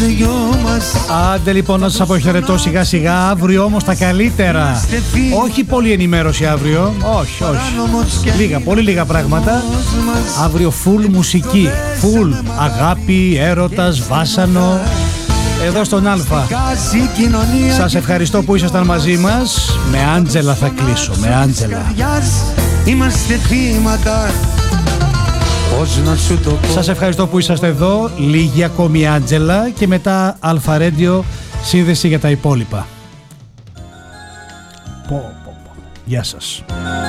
δυο μας. Άντε λοιπόν να σας αποχαιρετώ σιγά σιγά. Αύριο όμως τα καλύτερα. Όχι πολλή ενημέρωση αύριο. Όχι, όχι. Λίγα, πολύ λίγα πράγματα. Αύριο full μουσική. Full αγάπη, έρωτας, βάσανο. Εδώ στον Αλφα. Σας ευχαριστώ που ήσασταν μαζί μας. Με Άντζελα θα κλείσω. Με Άντζελα. Είμαστε θύματα. Σας ευχαριστώ που είσαστε εδώ. Λίγη ακόμη Άντζελα και μετά Αλφα Radio, σύνδεση για τα υπόλοιπα. Γεια σας.